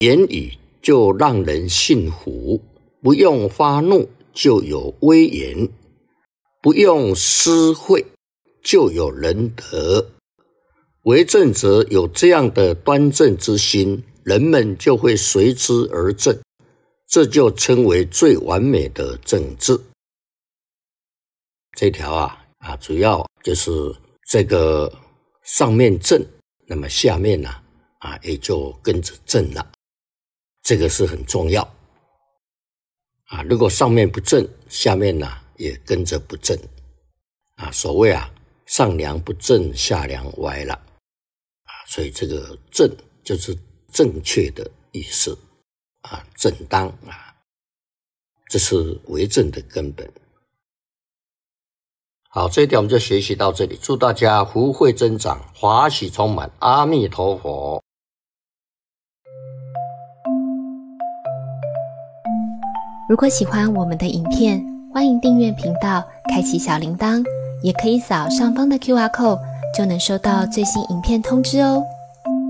言语就让人信服，不用发怒就有威严，不用私会就有仁德。为政者有这样的端正之心，人们就会随之而正，这就称为最完美的政治。这条主要就是这个上面正，那么下面也就跟着正了，这个是很重要如果上面不正，下面也跟着不正所谓上梁不正下梁歪了所以这个正就是正确的意思正当这是为政的根本。好，这一点我们就学习到这里，祝大家福慧增长，华喜充满，阿弥陀佛。 如果喜欢我们的影片，欢迎订阅频道，开启小铃铛，也可以扫上方的 QR code，就能收到最新影片通知哦。